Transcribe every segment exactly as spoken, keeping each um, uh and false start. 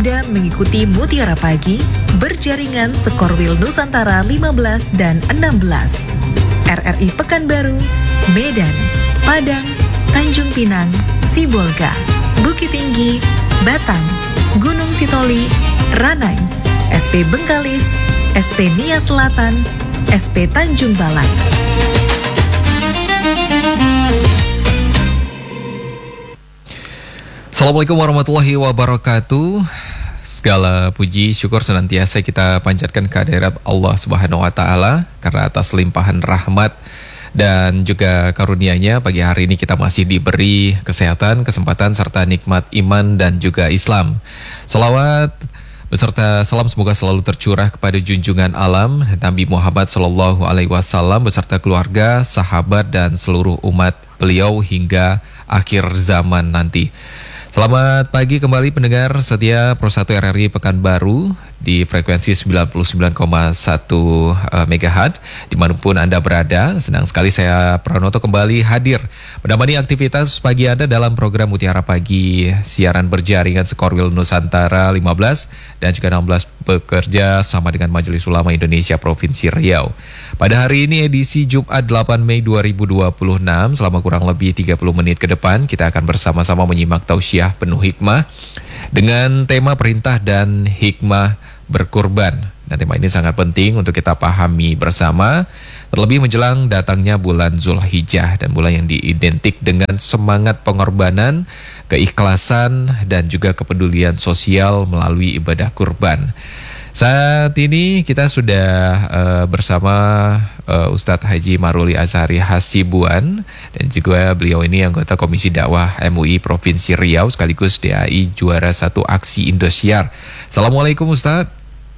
Anda mengikuti Mutiara Pagi berjaringan Skorwil Nusantara lima belas dan enam belas, R R I Pekanbaru, Medan, Padang, Tanjung Pinang, Sibolga, Bukit Tinggi, Batang, Gunung Sitoli, Ranai, S P Bengkalis, S P Nia Selatan, S P Tanjung Balai. Assalamualaikum warahmatullahi wabarakatuh. Segala puji syukur senantiasa kita panjatkan kehadirat Allah Subhanahu wa taala karena atas limpahan rahmat dan juga karunia-Nya pagi hari ini kita masih diberi kesehatan, kesempatan serta nikmat iman dan juga Islam. Selawat beserta salam semoga selalu tercurah kepada junjungan alam Nabi Muhammad Shallallahu Alaihi Wasallam beserta keluarga, sahabat dan seluruh umat beliau hingga akhir zaman nanti. Selamat pagi kembali pendengar setia Pro satu R R I Pekanbaru di frekuensi sembilan puluh sembilan koma satu megahertz dimanapun Anda berada. Senang sekali saya Pranoto kembali hadir menemani aktivitas pagi Anda dalam program Mutiara Pagi siaran berjaringan Skorwil Nusantara lima belas dan juga enam belas bekerja sama dengan Majelis Ulama Indonesia Provinsi Riau. Pada hari ini edisi Jumat delapan Mei dua ribu dua puluh enam, selama kurang lebih tiga puluh menit ke depan kita akan bersama-sama menyimak tausiah penuh hikmah dengan tema perintah dan hikmah berkurban. Nah, tema ini sangat penting untuk kita pahami bersama, terlebih menjelang datangnya bulan Zulhijjah dan bulan yang diidentik dengan semangat pengorbanan, keikhlasan dan juga kepedulian sosial melalui ibadah kurban. Saat ini kita sudah uh, bersama uh, Ustadz Haji Maruli Azhari Hasibuan dan juga beliau ini anggota Komisi Dakwah M U I Provinsi Riau sekaligus D A I juara satu aksi Indosiar. Assalamualaikum Ustadz.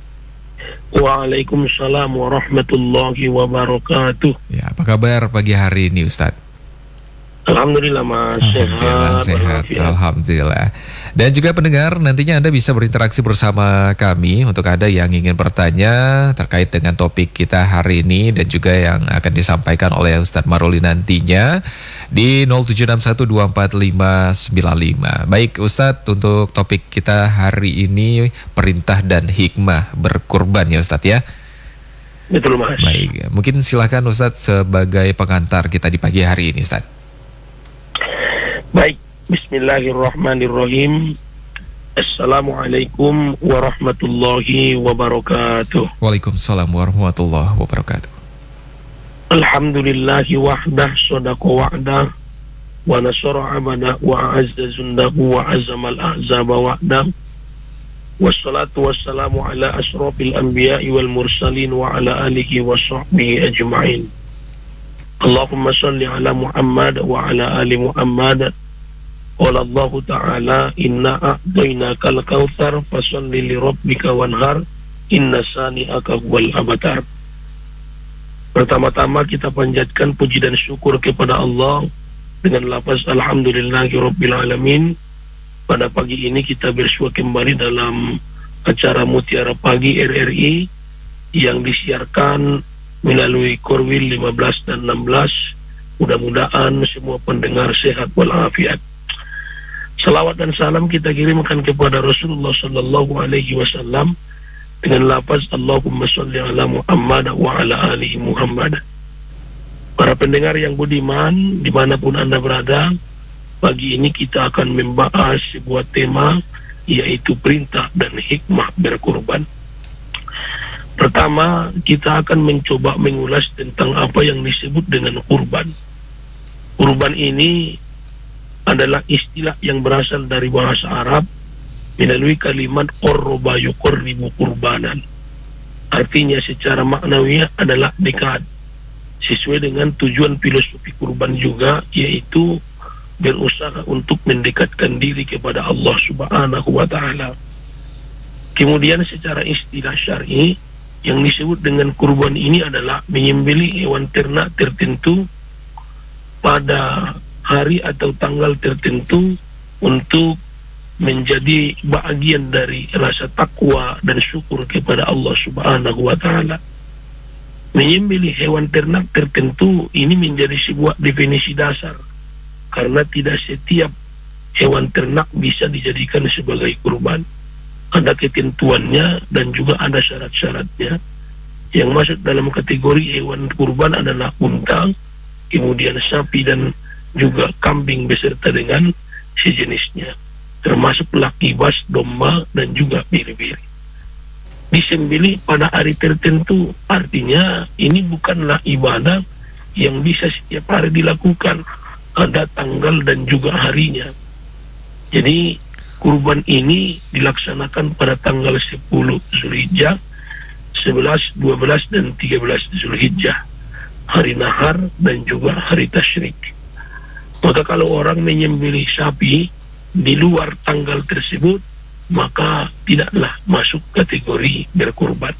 Waalaikumsalam warahmatullahi wabarakatuh. Ya, apa kabar pagi hari ini Ustadz? Alhamdulillah Mas, Alhamdulillah sehat, sehat. Alhamdulillah. Dan juga pendengar, nantinya Anda bisa berinteraksi bersama kami untuk Anda yang ingin bertanya terkait dengan topik kita hari ini dan juga yang akan disampaikan oleh Ustadz Maruli nantinya di nol tujuh enam satu dua empat lima sembilan lima. Baik Ustadz, untuk topik kita hari ini perintah dan hikmah berkurban ya Ustadz ya. Betul Mas. Baik, mungkin silakan Ustadz sebagai pengantar kita di pagi hari ini Ustadz. Baik, bismillahirrahmanirrahim. Assalamualaikum warahmatullahi wabarakatuh. Waalaikumsalam warahmatullahi wabarakatuh. Alhamdulillahi wahdah sadaqa wa'dah wa nasara abada wa a'azza zundahu wa azamal ahzaba wa'dah. Wassalatu wassalamu ala asrafil anbiya'i wal mursalin wa ala alihi wa sahbihi ajma'in. Allahumma salli ala Muhammad wa ala ali Muhammad. Qala Allah Ta'ala inna a'tainakal kautsar fasalli li rabbika wanhar inna sani'aka huwal abtar. Pertama-tama kita panjatkan puji dan syukur kepada Allah dengan lafaz alhamdulillahi rabbil alamin. Pada pagi ini kita bersua kembali dalam acara Mutiara Pagi R R I yang disiarkan melalui Korwil lima belas dan enam belas. Mudah-mudahan semua pendengar sehat walafiat. Salawat dan salam kita kirimkan kepada Rasulullah Sallallahu Alaihi Wasallam dengan lafaz Allahumma salli ala Muhammad wa ala alihi Muhammad. Para pendengar yang budiman dimanapun Anda berada, pagi ini kita akan membahas sebuah tema yaitu perintah dan hikmah berkurban. Pertama, kita akan mencoba mengulas tentang apa yang disebut dengan kurban. Kurban ini adalah istilah yang berasal dari bahasa Arab melalui kalimat qarraba yuqarribu kurbanan. Artinya secara maknawi adalah dekat. Sesuai dengan tujuan filosofi kurban juga, yaitu berusaha untuk mendekatkan diri kepada Allah Subhanahu wa taala. Kemudian secara istilah syar'i, yang disebut dengan kurban ini adalah menyembelih hewan ternak tertentu pada hari atau tanggal tertentu untuk menjadi bagian dari rasa takwa dan syukur kepada Allah Subhanahu wa taala. Menyembelih hewan ternak tertentu ini menjadi sebuah definisi dasar karena tidak setiap hewan ternak bisa dijadikan sebagai kurban. ada ketentuannya dan juga ada syarat-syaratnya. Yang masuk dalam kategori hewan kurban adalah unta, kemudian sapi dan juga kambing beserta dengan sejenisnya, termasuklah kibas, domba dan juga biri-biri. Disembelih pada hari tertentu, artinya ini bukanlah ibadah yang bisa setiap hari dilakukan, ada tanggal dan juga harinya. Jadi kurban ini dilaksanakan pada tanggal sepuluh Zulhijjah, sebelas, dua belas dan tiga belas Zulhijjah, hari nahar dan juga hari tasyrik. Maka kalau orang menyembelih sapi di luar tanggal tersebut, maka tidaklah masuk kategori berkurban.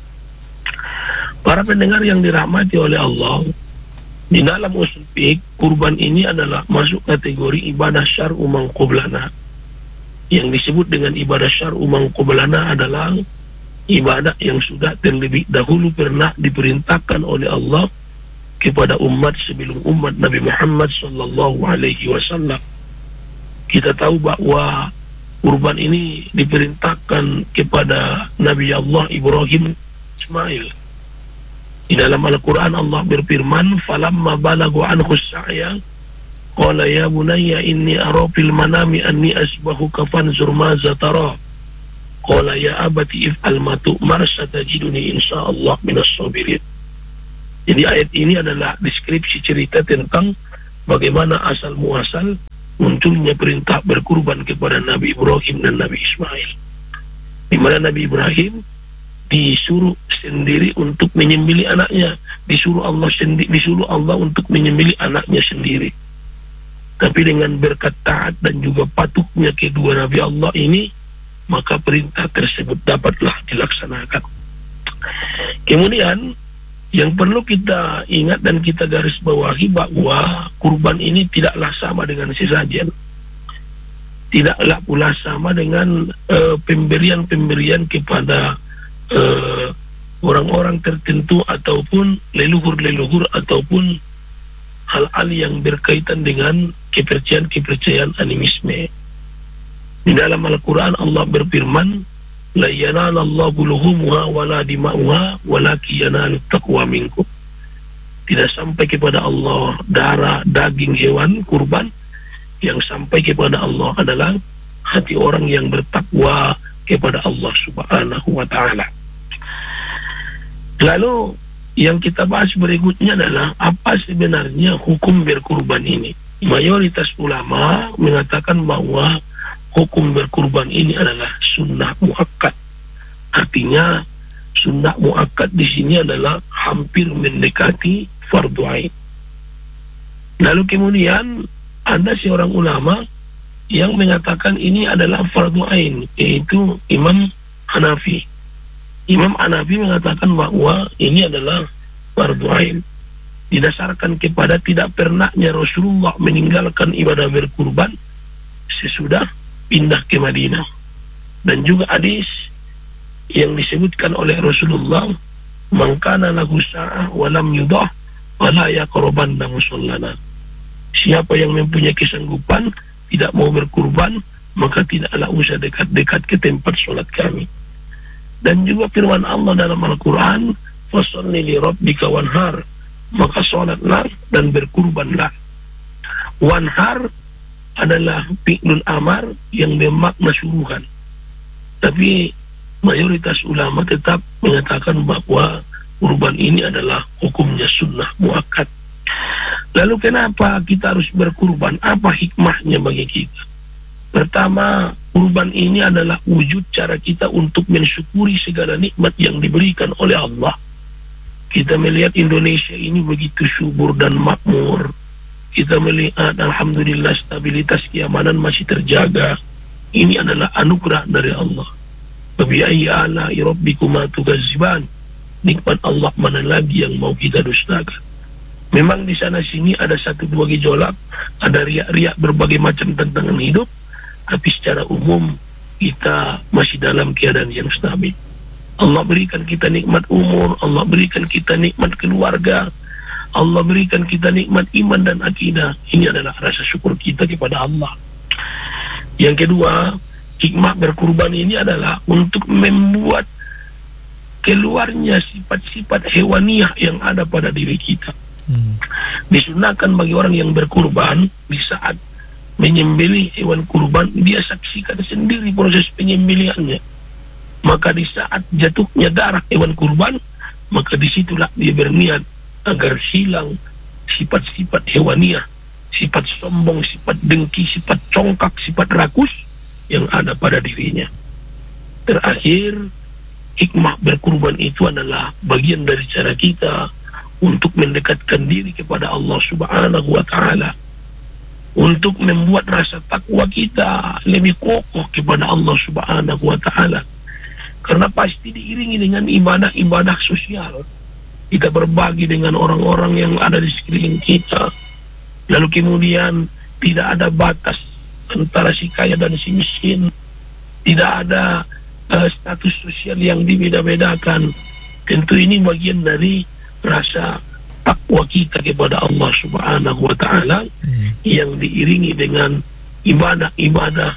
Para pendengar yang dirahmati oleh Allah, di dalam usul fiqh, kurban ini adalah masuk kategori ibadah syar'u mangqublana. Yang disebut dengan ibadah syar'u mangqublana adalah ibadah yang sudah terlebih dahulu pernah diperintahkan oleh Allah kepada umat sebelum umat Nabi Muhammad sallallahu alaihi wasallam. Kita tahu bahwa kurban ini diperintahkan kepada Nabi Allah Ibrahim Ismail. Di dalam Al-Quran Allah berfirman, falamma balagu anhu sa'ya qala ya bunayya inni ara fil manami anni asbahuka fanzur maza tara qala ya abati if'al ma tu'mar satajiduni insyaallah minas sabirin. Jadi ayat ini adalah deskripsi cerita tentang bagaimana asal muasal munculnya perintah berkurban kepada Nabi Ibrahim dan Nabi Ismail, di mana Nabi Ibrahim disuruh sendiri untuk menyembelih anaknya, disuruh Allah sendiri, disuruh Allah untuk menyembelih anaknya sendiri. Tapi dengan berkat taat dan juga patuhnya kedua Nabi Allah ini, maka perintah tersebut dapatlah dilaksanakan. Kemudian yang perlu kita ingat dan kita garis bawahi bahwa kurban ini tidaklah sama dengan sesajen, tidaklah pula sama dengan uh, pemberian-pemberian kepada Uh, orang-orang tertentu ataupun leluhur-leluhur ataupun hal-hal yang berkaitan dengan kepercayaan-kepercayaan animisme. Di dalam Al-Quran Allah berfirman, la yanalallahu luhumuha wala dima'uha walaki yanalut taqwa minkum. Tidak sampai kepada Allah darah daging hewan kurban, yang sampai kepada Allah adalah hati orang yang bertakwa kepada Allah Subhanahu wa ta'ala. Lalu yang kita bahas berikutnya adalah apa sebenarnya hukum berkurban ini. Mayoritas ulama mengatakan bahwa hukum berkurban ini adalah sunnah muakkad. Artinya sunnah muakkad di sini adalah hampir mendekati fardu ain. Lalu kemudian ada seorang ulama yang mengatakan ini adalah fardu ain, yaitu Imam Hanafi. Imam Hanafi mengatakan bahwa ini adalah fardu ain, didasarkan kepada tidak pernahnya Rasulullah meninggalkan ibadah berkurban sesudah pindah ke Madinah. Dan juga hadis yang disebutkan oleh Rasulullah, man kana lahu sa'ah wa lam yudah wala yaqrabanna musallana. Siapa yang mempunyai kesanggupan tidak mau berkurban, maka tidaklah usah dekat-dekat ke tempat sholat kami. Dan juga firman Allah dalam Al-Quran, fasalli li rabbika wanhar, maka sholatlah dan berkurbanlah. Wanhar adalah fi'lun amar yang bermakna suruhan, tapi mayoritas ulama tetap mengatakan bahwa kurban ini adalah hukumnya sunnah muakkad. Lalu kenapa kita harus berkurban? Apa hikmahnya bagi kita? Pertama, kurban ini adalah wujud cara kita untuk mensyukuri segala nikmat yang diberikan oleh Allah. Kita melihat Indonesia ini begitu subur dan makmur. Kita melihat alhamdulillah stabilitas keamanan masih terjaga. Ini adalah anugerah dari Allah. Fabi'ayyi ala'i rabbikuma tukazziban. Nikmat Allah mana lagi yang mau kita dustakan? Memang di sana sini ada satu dua gejolak, ada riak-riak berbagai macam tantangan hidup, tapi secara umum kita masih dalam keadaan yang stabil. Allah berikan kita nikmat umur, Allah berikan kita nikmat keluarga, Allah berikan kita nikmat iman dan akidah. Ini adalah rasa syukur kita kepada Allah. Yang kedua, hikmah berkurban ini adalah untuk membuat keluarnya sifat-sifat hewaniah yang ada pada diri kita. Hmm. Disunahkan bagi orang yang berkurban, di saat menyembelih hewan kurban, dia saksikan sendiri proses penyembelihannya. Maka di saat jatuhnya darah hewan kurban, maka disitulah dia berniat agar hilang sifat-sifat hewaniah, sifat sombong, sifat dengki, sifat congkak, sifat rakus yang ada pada dirinya. Terakhir, hikmah berkurban itu adalah bagian dari cara kita untuk mendekatkan diri kepada Allah Subhanahu wa Ta'ala, untuk membuat rasa takwa kita lebih kokoh kepada Allah Subhanahu wa Ta'ala. Karena pasti diiringi dengan ibadah-ibadah sosial. Kita berbagi dengan orang-orang yang ada di sekeliling kita. Lalu kemudian tidak ada batas antara si kaya dan si miskin. Tidak ada uh, status sosial yang dibeda-bedakan. Tentu ini bagian dari rasa takwa kita kepada Allah Subhanahu wa Ta'ala hmm. yang diiringi dengan ibadah-ibadah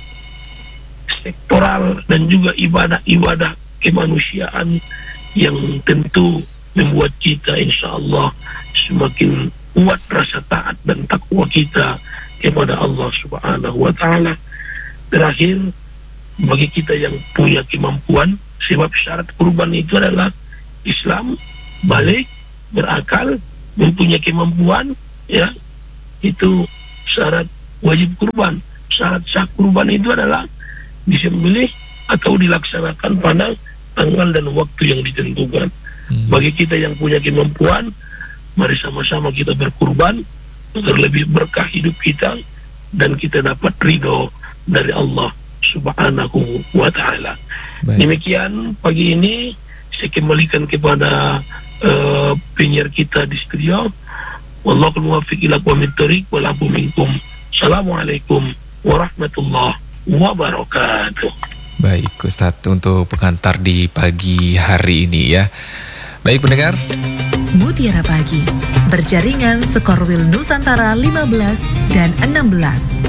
sektoral dan juga ibadah-ibadah kemanusiaan yang tentu membuat kita insya Allah semakin kuat rasa taat dan takwa kita kepada Allah Subhanahu wa Ta'ala. Terakhir, bagi kita yang punya kemampuan, sebab syarat kurban itu adalah Islam, balik, berakal, mempunyai kemampuan, ya, itu syarat wajib kurban. Syarat sah kurban itu adalah disembelih atau dilaksanakan pada tanggal dan waktu yang ditentukan. Hmm. Bagi kita yang punya kemampuan, mari sama-sama kita berkurban agar lebih berkah hidup kita dan kita dapat ridho dari Allah Subhanahu wa Ta'ala. Demikian pagi ini saya kembalikan kepada uh, penyiar kita di studio. Wallahul muwaffiq ila aqwamit thoriq wal afu minkum. Assalamualaikum warahmatullahi wabarakatuh. Baik, Ustadz, untuk pengantar di pagi hari ini ya. Baik pendengar, Mutiara Pagi berjaringan Skorwil Nusantara lima belas dan enam belas.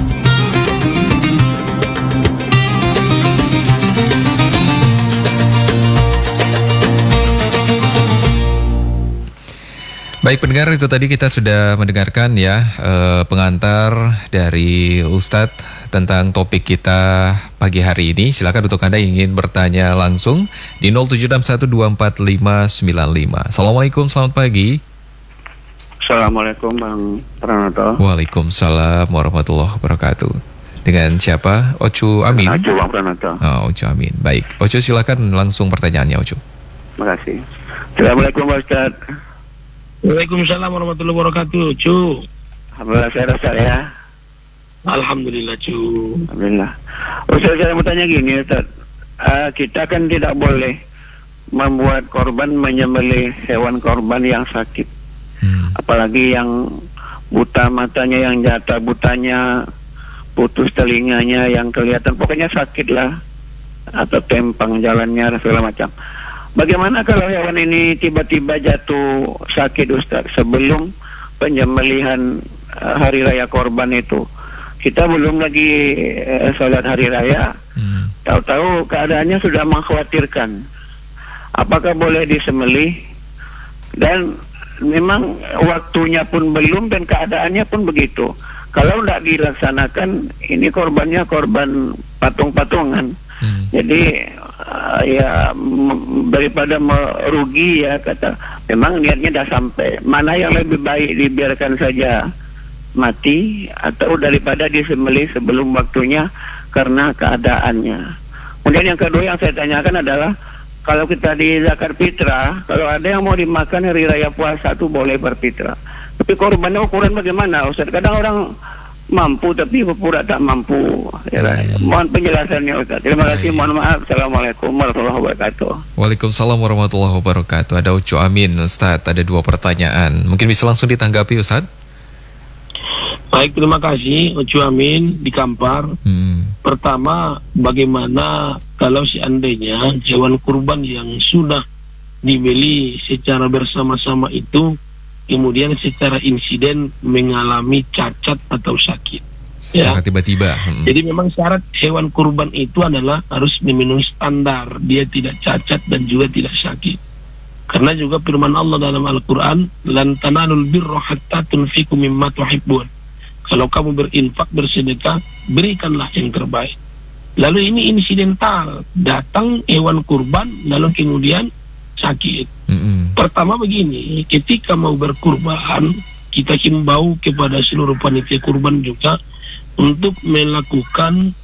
Baik pendengar, itu tadi kita sudah mendengarkan ya eh, pengantar dari Ustadz tentang topik kita pagi hari ini. Silakan untuk Anda yang ingin bertanya langsung di nol tujuh enam satu dua empat lima sembilan lima. Assalamualaikum, selamat pagi. Assalamualaikum Bang Pranoto. Waalaikumsalam warahmatullahi wabarakatuh. Dengan siapa? Ocu Amin. Ocu Bang Pranoto. Oh, Ocu Amin. Baik, Ocu silakan langsung pertanyaannya, Ocu. Terima kasih. Assalamualaikum Pak Ustaz. Waalaikumsalam warahmatullahi wabarakatuh, Cu. Alhamdulillah saya Ustaz ya. Alhamdulillah, Cu. Alhamdulillah. Ustaz, saya mau tanya gini, Ustaz. Uh, kita kan tidak boleh membuat korban menyembelih hewan korban yang sakit. Hmm. Apalagi yang buta matanya, yang jatuh butanya, putus telinganya, yang kelihatan pokoknya sakit lah, atau tempang jalannya segala macam. Bagaimana kalau hewan ini tiba-tiba jatuh sakit, Ustaz, sebelum penyembelihan uh, hari raya korban itu? Kita belum lagi uh, sholat hari raya, hmm. tahu-tahu keadaannya sudah mengkhawatirkan. Apakah boleh disembelih? Dan memang waktunya pun belum dan keadaannya pun begitu. Kalau tidak dilaksanakan, ini korbannya korban patung-patungan. Hmm. Jadi uh, ya m- daripada merugi ya kata, memang niatnya dah sampai. Mana yang lebih baik, dibiarkan saja mati atau daripada disembelih sebelum waktunya karena keadaannya. Kemudian yang kedua yang saya tanyakan adalah, kalau kita di zakat fitrah, kalau ada yang mau dimakan hari raya puasa itu boleh berfitrah. Tapi korbannya ukuran bagaimana, Ustaz? Kadang orang mampu tapi pura tak mampu. Ya, ya. Mohon penjelasannya, Ustaz. Terima kasih, mohon maaf. Assalamualaikum warahmatullahi wabarakatuh. Waalaikumsalam warahmatullahi wabarakatuh. Ada Ucu Amin, Ustaz. Ada dua pertanyaan. Mungkin bisa langsung ditanggapi, Ustaz? Baik, terima kasih Ucu Amin di Kampar. Hmm. Pertama, bagaimana kalau seandainya hewan kurban yang sudah dibeli secara bersama-sama itu kemudian secara insiden mengalami cacat atau sakit? Secara ya. tiba-tiba. Hmm. Jadi memang syarat hewan kurban itu adalah harus memenuhi standar, dia tidak cacat dan juga tidak sakit. Karena juga firman Allah dalam Al-Quran, lan tanalul birra hatta tunfiqu mimma tuhibbun. Kalau kamu berinfak, bersedekah, berikanlah yang terbaik. Lalu ini insidental, datang hewan kurban lalu kemudian sakit. Mm-hmm. Pertama begini, ketika mau berkurban, kita himbau kepada seluruh panitia kurban juga untuk melakukan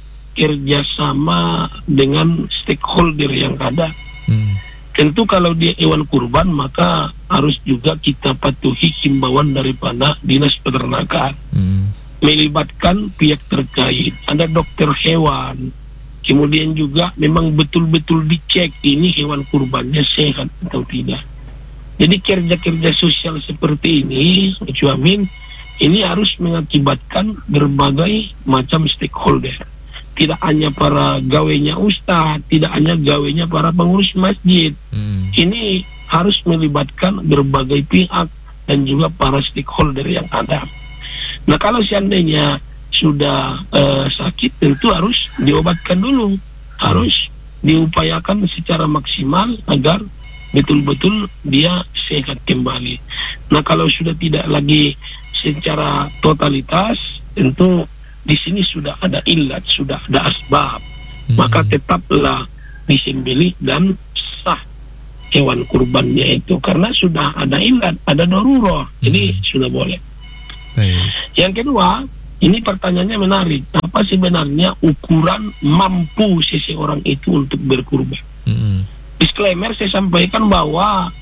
kerjasama dengan stakeholder yang ada. Mm. Tentu kalau dia hewan kurban, maka harus juga kita patuhi himbauan daripada dinas peternakan. Mm. Melibatkan pihak terkait, ada dokter hewan, kemudian juga memang betul-betul dicek ini hewan kurbannya sehat atau tidak. Jadi kerja-kerja sosial seperti ini, Ucu Amin, ini harus mengakibatkan berbagai macam stakeholder. Tidak hanya para gawainya ustadz, tidak hanya gawainya para pengurus masjid. Hmm. Ini harus melibatkan berbagai pihak dan juga para stakeholder yang ada. Nah, kalau seandainya sudah uh, sakit, tentu harus diobatkan dulu, harus diupayakan secara maksimal agar betul-betul dia sehat kembali. Nah, kalau sudah tidak lagi secara totalitas, tentu di sini sudah ada ilat, sudah ada asbab, hmm. maka tetaplah disembelih dan sah hewan kurbannya itu, karena sudah ada ilat, ada darurah, hmm. jadi sudah boleh. Hmm. Yang kedua, ini pertanyaannya menarik. Apa sebenarnya ukuran mampu seseorang itu untuk berkurban? Mm-hmm. Disclaimer, saya sampaikan bahwa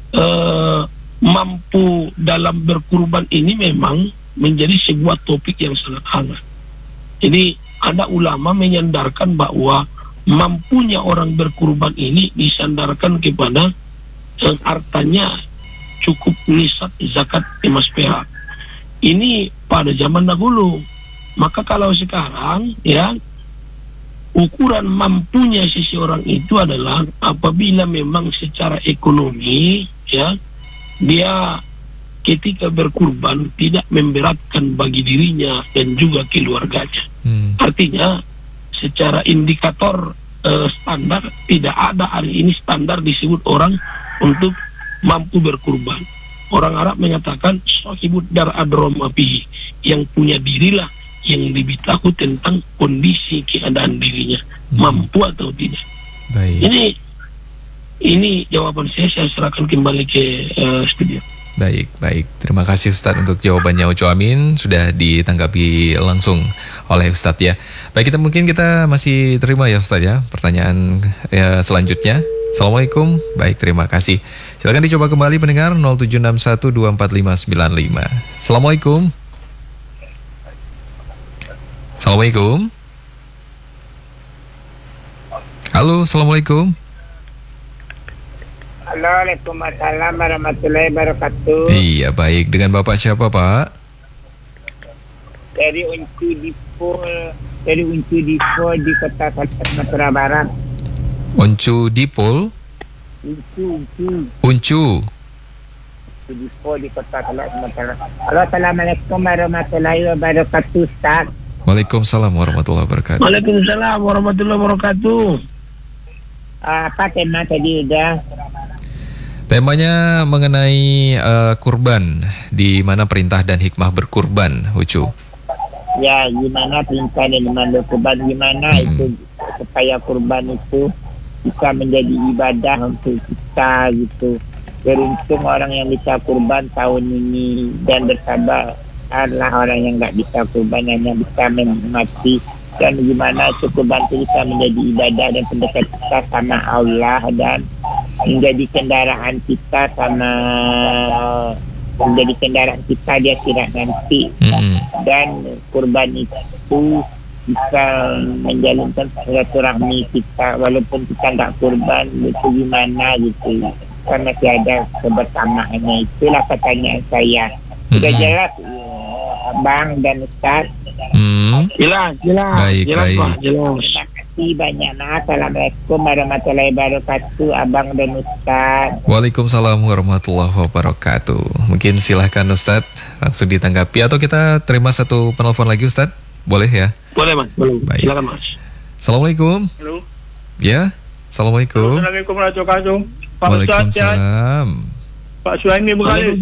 uh, mampu dalam berkurban ini memang menjadi sebuah topik yang sangat hangat. Jadi ada ulama menyandarkan bahwa mampunya orang berkurban ini disandarkan kepada uh, hartanya cukup nisab zakat emas perak. Ini pada zaman dahulu. Maka kalau sekarang, ya, ukuran mampunya seseorang itu adalah apabila memang secara ekonomi, ya, dia ketika berkurban tidak memberatkan bagi dirinya dan juga keluarganya. Hmm. Artinya secara indikator uh, standar, tidak ada hari ini standar disebut orang untuk mampu berkurban. Orang Arab mengatakan sahibud dar adrom api, yang punya dirilah yang lebih tahu tentang kondisi keadaan dirinya, hmm. mampu atau tidak. Baik. Ini ini jawaban saya, saya serahkan kembali ke uh, studio. Baik, baik. Terima kasih Ustadz untuk jawabannya Ucu Amin, sudah ditanggapi langsung oleh Ustadz ya. Baik, kita mungkin kita masih terima ya Ustadz ya pertanyaan ya, selanjutnya. Assalamualaikum. Baik, terima kasih. Silakan dicoba kembali pendengar nol tujuh enam satu dua empat lima sembilan lima. Assalamualaikum. Assalamualaikum. Halo, Assalamualaikum. Halo, Waalaikumsalam warahmatullahi wabarakatuh. Iya, baik. Dengan Bapak siapa, Pak? Dari Uncu Dipol, dari Uncu Dipol di Kota Sumatera Barat. Uncu Dipol? Uncu, Uncu. Uncu. Dipol di Kota Sumatera. Halo, Assalamualaikum warahmatullahi wabarakatuh, Ustaz. Waalaikumsalam warahmatullahi wabarakatuh. Waalaikumsalam warahmatullahi wabarakatuh. Apa tema tadi udah? Temanya mengenai uh, kurban, di mana perintah dan hikmah berkurban, Ucu. Ya, gimana perintah dan hikmah berkurban, gimana hmm. itu supaya kurban itu bisa menjadi ibadah untuk kita gitu. Beruntung orang yang bisa kurban tahun ini, dan bersabarlah orang yang nggak bisa kurban, hanya bisa menikmati. Dan gimana kurban itu bisa menjadi ibadah dan pendekat kita sama Allah, dan menjadi kendaraan kita sama menjadi kendaraan kita di akhirat nanti. Mm-hmm. Dan kurban itu bisa menjalinkan silaturahmi kita walaupun kita nggak kurban, itu gimana gitu, karena masih ada kebersamaannya. Itulah pertanyaan saya. Sudah mm-hmm. jelas ya, Bang dan Ustaz? Hmm. Jelas, jelas. Baik, jelas, baik. Pak, jelas. Terima kasih banyak. Nah, Assalamualaikum warahmatullahi wabarakatuh, Abang dan Ustaz. Waalaikumsalam warahmatullahi wabarakatuh. Mungkin silahkan Ustaz langsung ditanggapi, atau kita terima satu penelpon lagi Ustaz. Boleh ya? Boleh Mas, boleh. Baik. Silakan Mas. Assalamualaikum. Halo. Ya, Assalamualaikum. Assalamualaikum warahmatullahi wabarakatuh. Pak Ustaz, sehat? Waalaikumsalam. Pak Suhaimi Bekalis.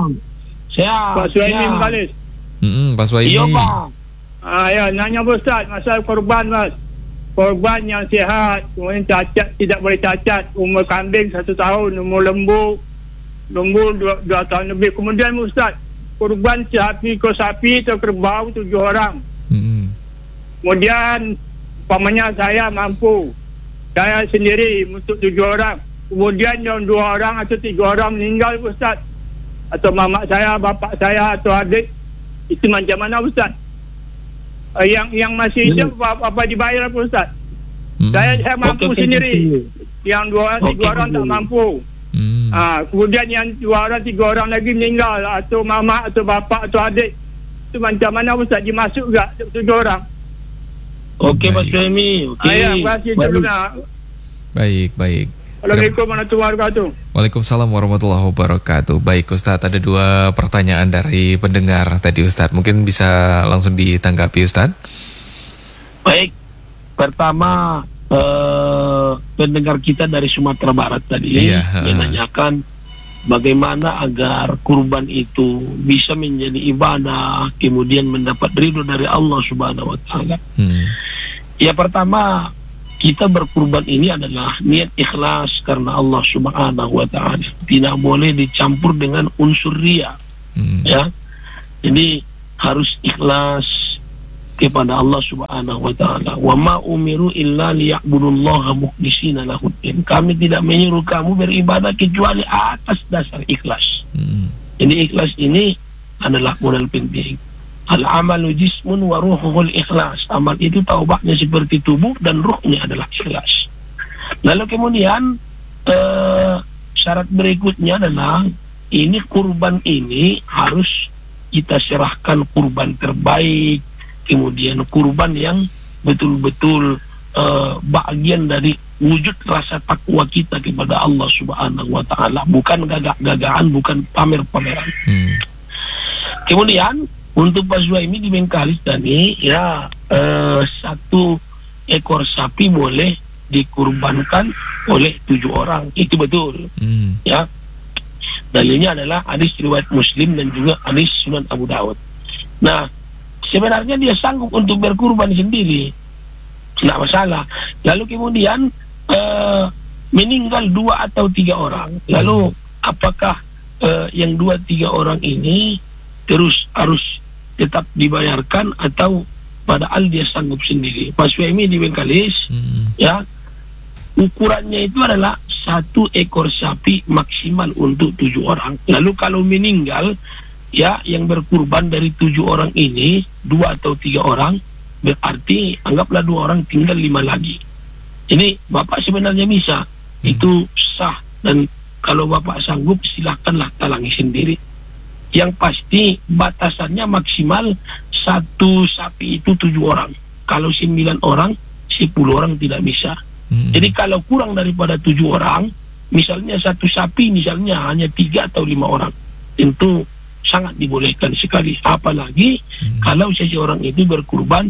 Siap. Pak Suhaimi siap. Bekalis. Mm-mm, Pak Suhaimi. Iya Pak. Ah ya, nanya Pak Ustaz masalah korban Mas. Korban yang sihat, kemudian cacat, tidak boleh cacat, umur kambing satu tahun, umur lembu, lembu dua, dua tahun lebih. Kemudian Ustaz, korban sapi, ekor sapi atau kerbau tujuh orang. Mm-mm. Kemudian umpamanya saya mampu, saya sendiri untuk tujuh orang. Kemudian yang dua orang atau tiga orang meninggal Ustaz, atau mamak saya, bapak saya atau adik, itu macam mana Ustaz? Uh, yang yang masih hidup apa, apa dibayar apa Ustaz? Mm-mm. Saya saya mampu Oke, sendiri. oke. Yang dua Oke, tiga orang tak oke. mampu. Mm. Ah, kemudian yang dua orang tiga orang lagi meninggal, atau mamak atau bapak atau adik, itu macam mana Ustaz? Dimasuk tak tujuh orang? Oke Mas Baik. Suhaimi. Oke. Ah, ya, terima kasih Baik. sebelumnya. Baik, baik. Assalamualaikum warahmatullahi wabarakatuh. Waalaikumsalam warahmatullahi wabarakatuh. Baik Ustadz, ada dua pertanyaan dari pendengar tadi Ustadz. Mungkin bisa langsung ditanggapi Ustadz. Baik. Pertama eh, pendengar kita dari Sumatera Barat tadi Iya, menanyakan bagaimana agar kurban itu bisa menjadi ibadah, kemudian mendapat ridho dari Allah Subhanahu wa taala. Hmm. Ya, pertama kita berkurban ini adalah niat ikhlas karena Allah Subhanahu wa taala. Tidak boleh dicampur dengan unsur riya. Hmm. Ya. Jadi harus ikhlas kepada Allah Subhanahu wa taala. Wa ma umiru illa liya'budullaha mukhlishina lahuddin. Kami tidak menyuruh kamu beribadah kecuali atas dasar ikhlas. Hmm. Jadi ikhlas ini adalah modal penting. Al-amalu jismun wa ruhuhul ikhlas. Amal itu taubatnya seperti tubuh dan ruhnya adalah ikhlas. Lalu kemudian eh, syarat berikutnya adalah ini kurban ini harus kita serahkan kurban terbaik, kemudian kurban yang betul-betul eh, bagian dari wujud rasa takwa kita kepada Allah Subhanahu wa taala, bukan gagah-gagahan, bukan pamer-pameran. Hmm. Kemudian untuk Pak Suhaimi di Bengkalis tadi, ya eh, satu ekor sapi boleh dikurbankan oleh tujuh orang, itu betul. Hmm. Ya, dalilnya adalah hadis riwayat Muslim dan juga hadis Sunan Abu Dawud. Nah, sebenarnya dia sanggup untuk berkurban sendiri, tidak masalah. Lalu kemudian eh, meninggal dua atau tiga orang, lalu apakah eh, yang dua tiga orang ini terus harus tetap dibayarkan atau padahal dia sanggup sendiri? Pak Suhaimi di Bengkalis, Hmm. ya, ukurannya itu adalah satu ekor sapi maksimal untuk tujuh orang. Lalu kalau meninggal, ya, yang berkurban dari tujuh orang ini dua atau tiga orang, berarti anggaplah dua orang, tinggal lima lagi. Ini Bapak sebenarnya bisa, Hmm. itu sah, dan kalau Bapak sanggup silahkanlah talangi sendiri. Yang pasti batasannya maksimal satu sapi itu tujuh orang. Kalau sembilan orang, sepuluh orang tidak bisa. Hmm. Jadi kalau kurang daripada tujuh orang, misalnya satu sapi misalnya hanya tiga atau lima orang, tentu sangat dibolehkan sekali. Apalagi Hmm. kalau seseorang itu berkurban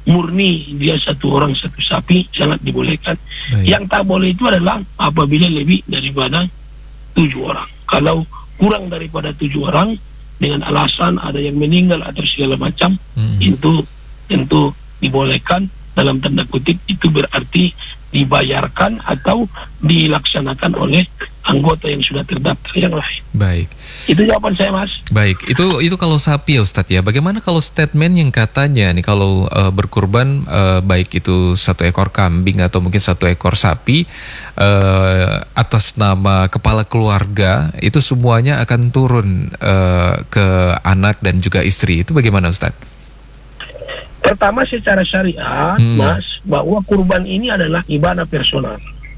murni dia satu orang satu sapi, sangat dibolehkan. Baik. Yang tak boleh itu adalah apabila lebih daripada tujuh orang. Kalau kurang daripada tujuh orang dengan alasan ada yang meninggal atau segala macam, Hmm. itu tentu dibolehkan, dalam tanda kutip itu berarti dibayarkan atau dilaksanakan oleh anggota yang sudah terdaftar yang lain. Baik. Itu jawaban saya, Mas. Baik, itu itu kalau sapi ya Ustadz ya. Bagaimana kalau statement yang katanya nih kalau eh, berkurban eh, baik itu satu ekor kambing atau mungkin satu ekor sapi eh, atas nama kepala keluarga itu semuanya akan turun eh, ke anak dan juga istri. Itu bagaimana Ustadz? Pertama secara syariat, Hmm. Mas, bahwa kurban ini adalah ibadah personal.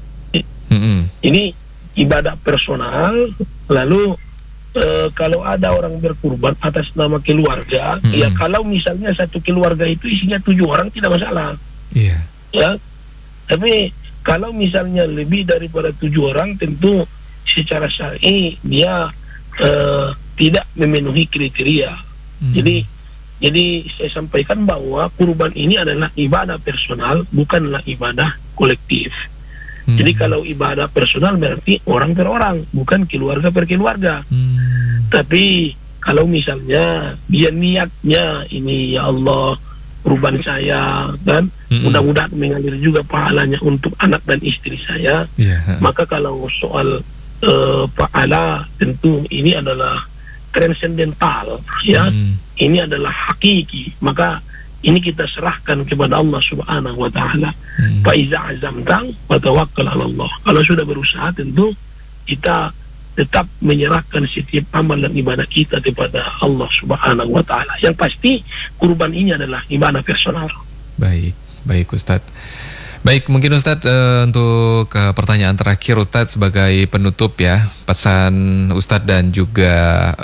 Hmm. Ini ibadah personal, lalu e, kalau ada orang berkurban atas nama keluarga, Mm-mm. ya kalau misalnya satu keluarga itu isinya tujuh orang tidak masalah, Iya. ya. Tapi kalau misalnya lebih daripada tujuh orang, tentu secara syar'i dia e, tidak memenuhi kriteria. Hmm. Jadi Jadi saya sampaikan bahwa kurban ini adalah ibadah personal, bukanlah ibadah kolektif. Hmm. Jadi kalau ibadah personal berarti orang per orang, bukan keluarga per keluarga. Hmm. Tapi kalau misalnya dia niatnya ini, ya Allah, kurban saya kan, hmm. mudah-mudahan mengalir juga pahalanya untuk anak dan istri saya. Yeah. Maka kalau soal uh, pahala, tentu ini adalah transendental, ya. Hmm. Ini adalah hakiki. Maka ini kita serahkan kepada Allah Subhanahu wa taala. Hmm. Fa iza azamta wa tawakkal 'ala Allah. Kalau sudah berusaha, tentu kita tetap menyerahkan setiap amal dan ibadah kita kepada Allah Subhanahu wa taala. Yang pasti kurban ini adalah ibadah personal. Baik, baik Ustadz. Baik, mungkin Ustadz uh, untuk uh, pertanyaan terakhir Ustadz sebagai penutup ya, pesan Ustadz dan juga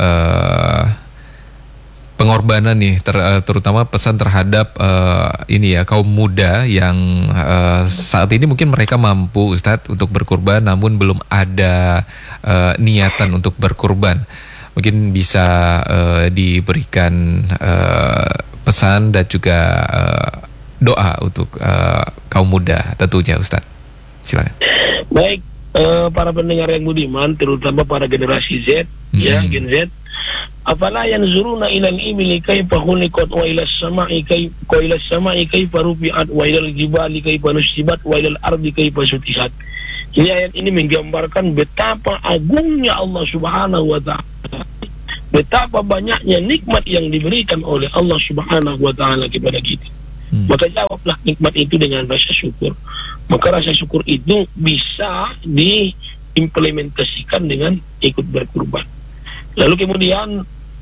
uh, pengorbanan nih, ter, uh, terutama pesan terhadap uh, ini ya kaum muda yang uh, saat ini mungkin mereka mampu Ustadz untuk berkurban, namun belum ada uh, niatan untuk berkurban. Mungkin bisa uh, diberikan uh, pesan dan juga uh, doa untuk uh, kaum muda tentunya Ustadz. Silakan. Baik, uh, para pendengar yang budiman, terutama para generasi Z, hmm. ya Gen Z. Afala yanzuruna ilal ibili kaifa khuliqat wa ilas sama'i kaifa wa ilas sama'i kaifa rufi'at wa ilal jibali kaifa nusibat wa ilal ardi kaifa sutihat. Jadi ayat ini menggambarkan betapa agungnya Allah Subhanahu wa taala, betapa banyaknya nikmat yang diberikan oleh Allah Subhanahu wa taala kepada kita. Hmm. Maka jawablah nikmat itu dengan rasa syukur. Maka rasa syukur itu bisa diimplementasikan dengan ikut berkurban. Lalu kemudian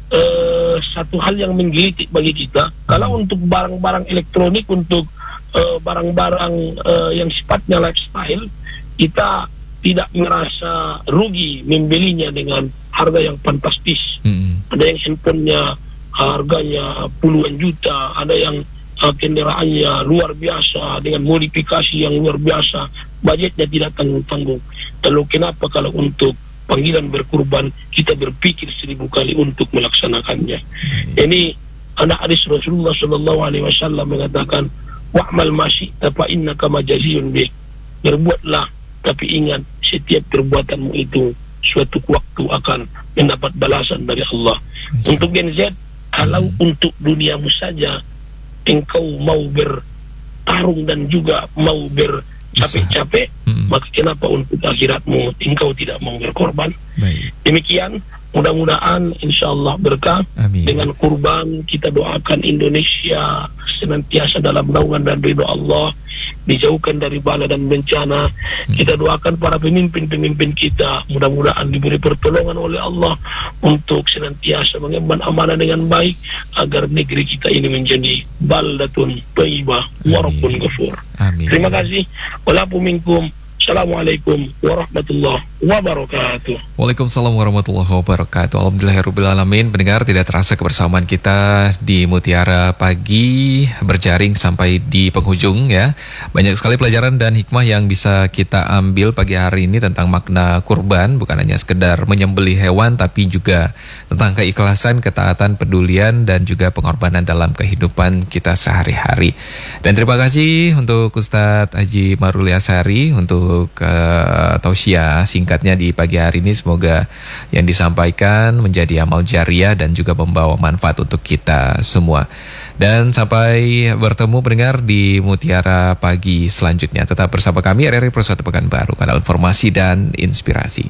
uh, satu hal yang menggelitik bagi kita, kalau untuk barang-barang elektronik, untuk uh, barang-barang uh, yang sifatnya lifestyle, kita tidak merasa rugi membelinya dengan harga yang fantastis. Mm-hmm. Ada yang handphonenya harganya puluhan juta, ada yang uh, kendaraannya luar biasa dengan modifikasi yang luar biasa, budgetnya tidak tanggung-tanggung. Lalu kenapa kalau untuk panggilan berkurban kita berpikir seribu kali untuk melaksanakannya? Hmm. Ini anak hadis Rasulullah Shallallahu Alaihi Wasallam mengatakan, wa'mal masyi'ta fa innaka majaziyun bih. Berbuatlah, tapi ingat setiap perbuatanmu itu suatu waktu akan mendapat balasan dari Allah. Hmm. Untuk Gen Z, kalau hmm. untuk duniamu saja engkau mau bertarung dan juga mau ber capek-capek, hmm. maka kenapa untuk akhiratmu engkau tidak mau berkorban? Baik. Demikian, mudah-mudahan insyaallah berkah. Amin. Dengan kurban kita doakan Indonesia senantiasa dalam naungan dan ridho Allah, dijauhkan dari bala dan bencana. Hmm. Kita doakan para pemimpin-pemimpin kita, mudah-mudahan diberi pertolongan oleh Allah untuk senantiasa mengemban amanah dengan baik, agar negeri kita ini menjadi baldatun thayyibah wa rabbun ghafur. Amin. Terima kasih. Walaupun minkum. Assalamualaikum warahmatullahi wabarakatuh. Waalaikumsalam warahmatullahi wabarakatuh. Alhamdulillahirabbil alamin. Pendengar, tidak terasa kebersamaan kita di Mutiara Pagi berjaring sampai di penghujung ya. Banyak sekali pelajaran dan hikmah yang bisa kita ambil pagi hari ini tentang makna kurban, bukan hanya sekedar menyembelih hewan, tapi juga tentang keikhlasan, ketaatan, pedulian, dan juga pengorbanan dalam kehidupan kita sehari-hari. Dan terima kasih untuk Ustadz Haji Maruli Ashari untuk uh, tausiah singkatnya di pagi hari ini. Semoga yang disampaikan menjadi amal jariah dan juga membawa manfaat untuk kita semua. Dan sampai bertemu pendengar di Mutiara Pagi selanjutnya. Tetap bersama kami R R I Pro satu Pekanbaru, kanal informasi dan inspirasi.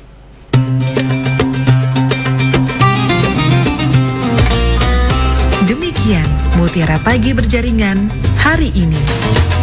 Demikian Mutiara Pagi berjaringan hari ini.